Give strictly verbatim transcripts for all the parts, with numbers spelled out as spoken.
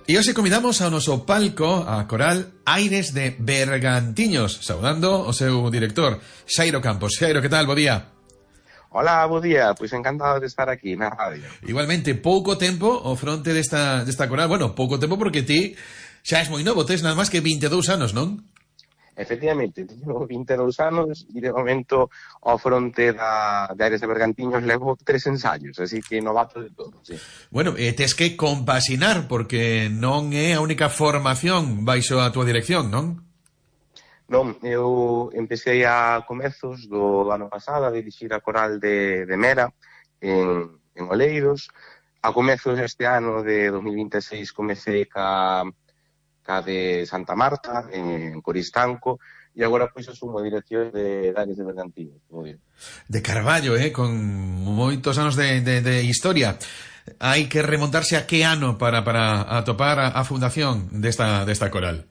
E hoxe convidamos ao noso palco a coral Aires de Bergantiños, saudando o seu director, Xairo Campos. Xairo, que tal? Bo día. Hola, bo día, pois encantado de estar aquí na radio. Igualmente, pouco tempo ao fronte desta, desta coral. Bueno, pouco tempo porque ti xa és moi novo, tes nada máis que vinte e dous anos, non? Efectivamente, teño vinte e dous anos e de momento ao fronte da, de Aires de Bergantiños levo tres ensaios, así que novato de todo, sí. Bueno, eh, tes que compasinar porque non é a única formación baixo a túa dirección, non? Non, eu empecé a comezos do ano pasado a dirixir a coral de, de Mera en, en Oleiros. A comezos deste ano de dos mil vinte e seis comecei ca ca de Santa Marta, en Coristanco, e agora pois asumo a dirección de Aires de Bergantiños, como digo. De Carballo, eh, con moitos anos de, de, de historia. Hai que remontarse a que ano para, para atopar a, a fundación desta, desta coral?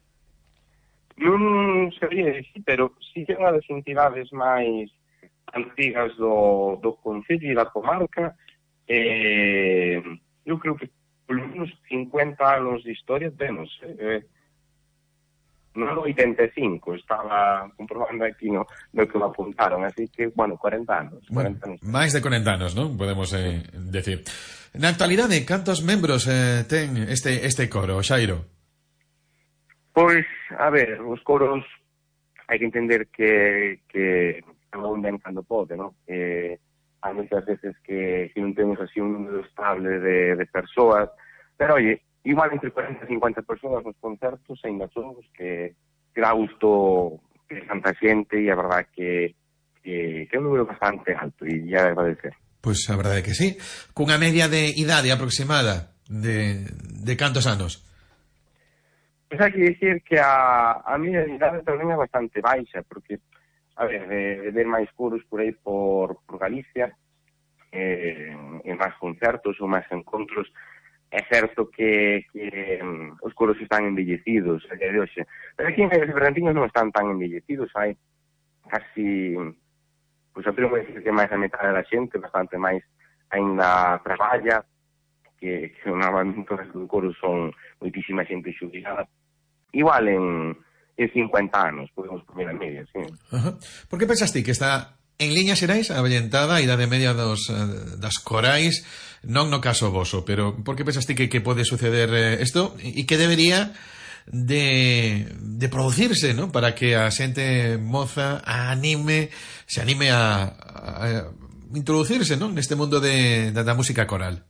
Non sabría dicir, pero sí que é unha das entidades máis antigas do, do Concello e da comarca. Eh, eu creo que por menos cincuenta anos de historia temos. Eh, no oitenta e cinco, estaba comprobando aquí no, no que me apuntaron, así que, bueno, cuarenta anos. cuarenta anos. Máis de cuarenta anos, non? Podemos eh, decir. Na actualidade, cantos membros eh, ten este, este coro, Xairo? Pois, a ver, os coros hai que entender que, que cada un ven cando pode, non? Eh, hai moitas veces que, que non temos así un número estable de, de persoas, pero oye, igual entre cuarenta e cincuenta persoas nos concertos ainda somos que, que dá gusto que tanta xente e a verdade que, que, que é un número bastante alto e ya agradecer. Pois a verdade é que sí. Cunha media de idade aproximada de, de cantos anos? Pois hai que dicir que a, a media de idade tamén é bastante baixa, porque a ver, de, de ver máis coros por aí por, por Galicia, eh, en máis concertos ou máis encontros, é certo que, que um, os coros están embellecidos a día de hoxe. Pero aquí en Aires de Bergantiños non están tan embellecidos, hai casi, pois a primeira vez que máis a metade da xente, bastante máis ainda traballa, que, que normalmente os coros son moitísima xente xubilada. Igual en... en cincuenta anos, podemos poner a media, sí. Ajá. Por que pensas ti que está en liñas xerais avellentada a idade media dos, das corais, non no caso voso, pero por que pensas ti que, que pode suceder isto e que debería de, de producirse, ¿no? Para que a xente moza anime, se anime a, a introducirse, ¿no? Neste mundo de, da, da música coral?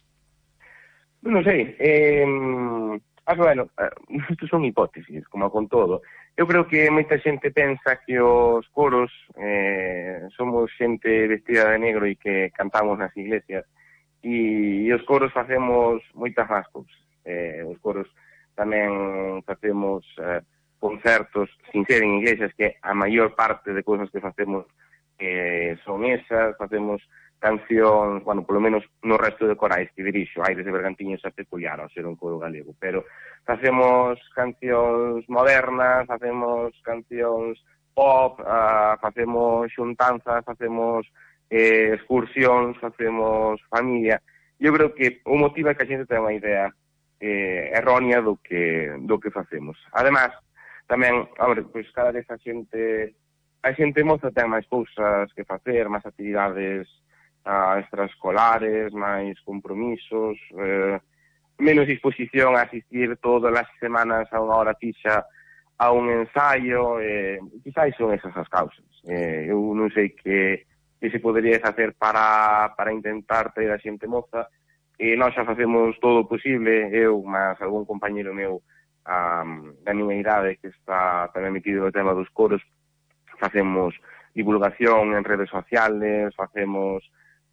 Non sei, eh... Ah, bueno, isto son hipótesis, como con todo. Eu creo que moita xente pensa que os coros eh, somos xente vestida de negro e que cantamos nas iglesias, e, e os coros facemos moitas más cousas. Eh, os coros tamén facemos eh, concertos sin ser en iglesias, que a maior parte de cousas que facemos eh, son esas, facemos cancións, bueno, polo menos no resto de corais que dirixo, Aires de Bergantiños é peculiar ao ser un coro galego, pero facemos cancións modernas, facemos cancións pop, uh, facemos xuntanzas, facemos eh, excursións, facemos familia. Eu creo que o motivo é que a xente ten unha idea eh, errónea do que, do que facemos. Ademais, tamén, hombre, pois cada vez a xente a xente moza ten máis cousas que facer, máis actividades a extraescolares, máis compromisos, eh, menos disposición a asistir todas as semanas a unha hora fixa a un ensaio, eh, quizás son esas as causas. Eh, eu non sei que, que se podería facer para, para intentar ter a xente moza, e nós xa facemos todo o posible, eu, máis algún compañero meu um, da miña idade que está tamén metido no tema dos coros, facemos divulgación en redes sociales, facemos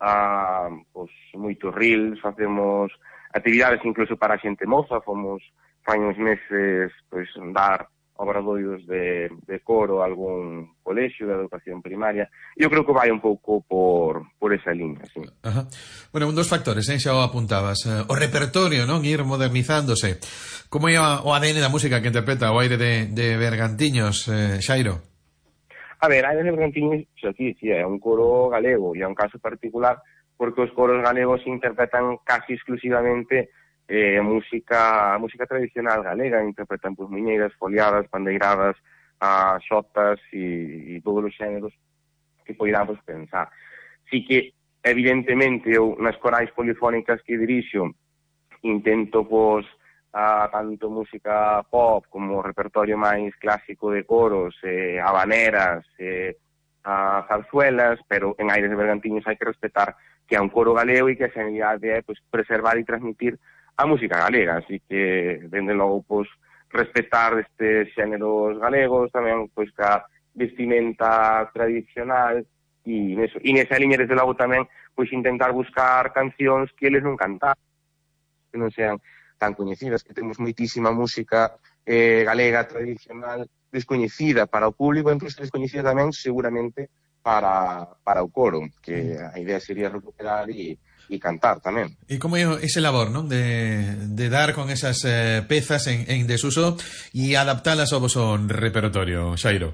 a pues, moitos reels, facemos actividades incluso para a xente moza, fomos fai uns meses pois, dar obradoiros de, de coro a algún colexio de educación primaria. Eu creo que vai un pouco por, por esa liña, sí. Ajá. Bueno, un dos factores, eh, xa o apuntabas, eh, o repertorio, non? Ir modernizándose. Como é o A D N da música que interpreta o Aire de, de Bergantiños, eh, Xairo? A ver, Aires de Bergantiños, xa sí, sí, é un coro galego e é un caso particular porque os coros galegos se interpretan casi exclusivamente eh, música música tradicional galega, interpretan pues muñeiras, foliadas, pandeiradas, a xotas e, e todos os xéneros que poidamos pensar. Si que, evidentemente, eu nas corais polifónicas que dirixo intento, pois, a tanto música pop como repertorio máis clásico de coros, eh, habaneras, eh, a zarzuelas, pero en Aires de Bergantiños hai que respetar que é un coro galego e que a xenidade é, pois, preservar e transmitir a música galega, así que, dende logo, pois, respetar estes xéneros galegos, tamén, pois, ca vestimenta tradicional, e neso, e nesa liña, desde logo, tamén, pois, intentar buscar cancións que eles non cantaran, que non sean tan coñecidas, que temos moitísima música eh, galega tradicional descoñecida para o público, e incluso descoñecida tamén, seguramente, para, para o coro, que a idea sería recuperar e, e cantar tamén. E como é ese labor, non? De, de dar con esas eh, pezas en, en desuso e adaptalas ao voso repertorio, Xairo?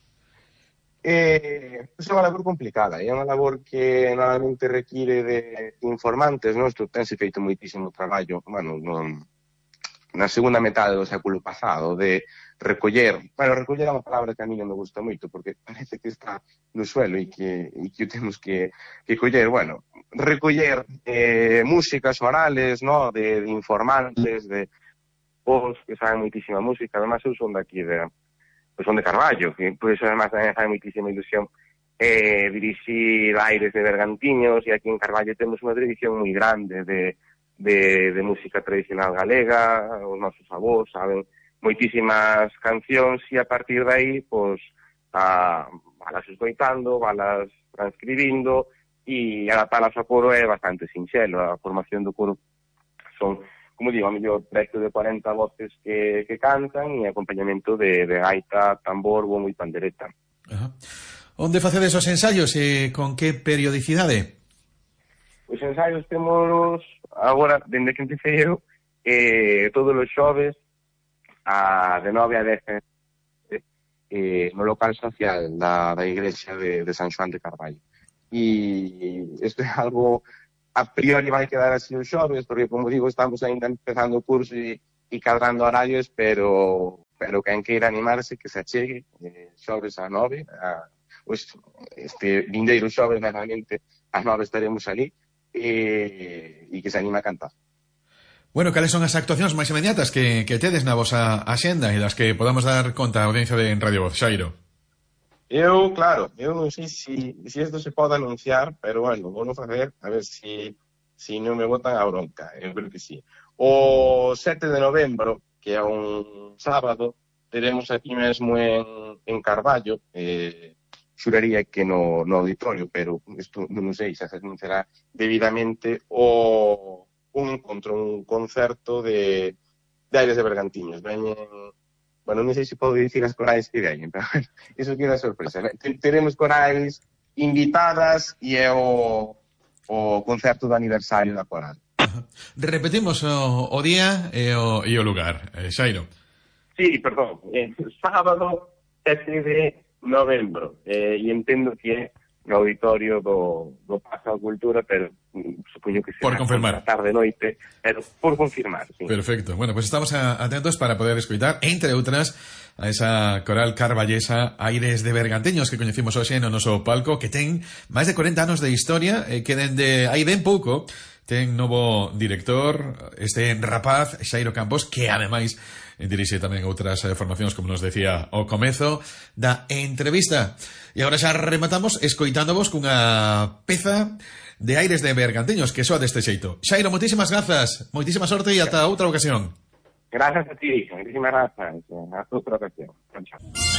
Eh, é unha labor complicada, é unha labor que normalmente require de informantes, non? Isto tense feito moitísimo traballo, bueno, non, na segunda metade do século pasado, de recoller, bueno, recoller é unha palabra que a mí non me gusta moito, porque parece que está no suelo e que, e que o temos que, que coller, bueno, recoller eh, músicas orales, no? de, de informantes, de vos que saben moitísima música, además eu son daqui de, pues son de Carballo, que por eso además tamén fai moitísima ilusión eh, dirixir Aires de Bergantiños, e aquí en Carballo temos unha tradición moi grande de, de, de música tradicional galega, os nosos avós saben moitísimas cancións, e a partir de aí, pois, a, valas escoitando, valas transcribindo, e adaptalas ao coro é bastante sinxelo. A formación do coro son, como digo, a mellor preto de cuarenta voces que, que cantan, e acompañamento de, de gaita, tambor, bombo e pandereta. Ajá. Onde facedes os ensaios e con que periodicidade? Os ensaios temos agora, dende que empecé eu, eh, todos os xoves, a de nove a dez eh, no local social da, da igrexa de, de San Xoán de Carballo. E isto é algo a priori vai quedar así os xoves, porque, como digo, estamos ainda empezando o curso e, e cadrando horarios, pero pero quen queira animarse, que se achegue, eh, xoves a nove, a, pues, este vindeiro xoves, normalmente, ás nove estaremos ali, e, e que se anima a cantar. Bueno, cales son as actuacións máis inmediatas que, que tedes na vosa axenda e das que podamos dar conta a audiencia de en Radio Voz, Xairo? Eu, claro, eu non sei se si isto se pode anunciar, pero bueno, vou non facer, a ver se si, si non me botan a bronca, eu creo que sí. O sete de novembro, que é un sábado, teremos aquí mesmo en, en Carballo, eh, xuraría que no, no auditorio, pero isto non sei se se anunciará debidamente, o un encontro, un concerto de, de Aires de Bergantiños. Veñen, bueno, non sei se podo dicir as corais que veñen, pero bueno, iso queda sorpresa. Teremos corais invitadas e é o, o concerto do aniversario da coral. Repetimos o, o día e o, e o lugar, eh, Xairo. Sí, perdón, eh, sábado sete de novembro, eh, e entendo que é no auditorio do, do Pazo da Cultura, pero mm, supoño que será por confirmar. tarde noite, pero por confirmar, sí. Perfecto. Bueno, pues estamos a, atentos para poder escoitar, entre outras, a esa coral carballesa Aires de Bergantiños que coñecimos hoxe no noso palco, que ten máis de corenta anos de historia, eh, que dende aí ben pouco ten novo director, este rapaz, Xairo Campos, que ademais dirixe tamén outras eh, formacións, como nos decía ao comezo da entrevista. E agora xa rematamos escoitándovos cunha peza de Aires de Bergantiños que soa deste xeito. Xairo, moitísimas grazas, moitísima sorte e ata outra ocasión. Gracias a ti, moitísimas grazas. Hasta outra ocasión. Chao, chao.